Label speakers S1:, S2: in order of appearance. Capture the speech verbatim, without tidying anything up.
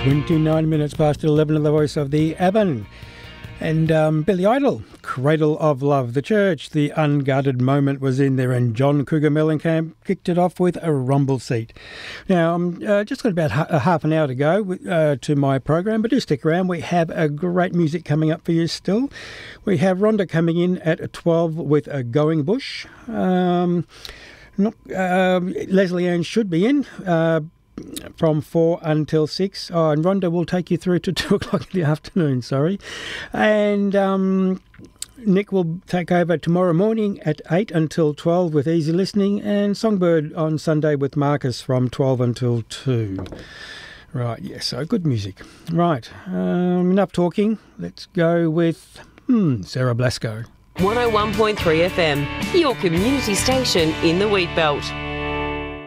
S1: twenty-nine minutes past eleven of the voice of the Avon. And um, Billy Idol, Cradle of Love. The Church, The Unguarded Moment was in there, and John Cougar Mellencamp kicked it off with A Rumble Seat. Now, I'm um, uh, just got about ha- half an hour to go uh, to my program, but do stick around. We have a great music coming up for you still. We have Rhonda coming in at twelve with a Going Bush. Um, not, uh, Leslie Ann should be in. Uh, from four until six. Oh, and Rhonda will take you through to two o'clock in the afternoon, sorry. And um, Nick will take over tomorrow morning at eight until twelve with Easy Listening, and Songbird on Sunday with Marcus from twelve until two. Right, yeah, so good music. Right, um, enough talking. Let's go with hmm, Sarah Blasco.
S2: one oh one point three F M, your community station in the Wheatbelt.